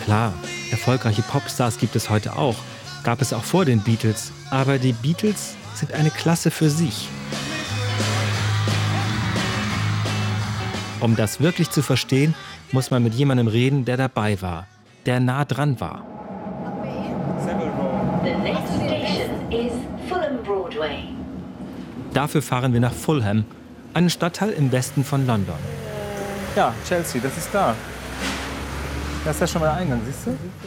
Klar, erfolgreiche Popstars gibt es heute auch. Gab es auch vor den Beatles. Aber die Beatles sind eine Klasse für sich. Um das wirklich zu verstehen, muss man mit jemandem reden, der dabei war, der nah dran war. The next station is Fulham Broadway. Dafür fahren wir nach Fulham, einen Stadtteil im Westen von London. Ja, Chelsea, das ist da. Das ist ja schon mal der Eingang, siehst du?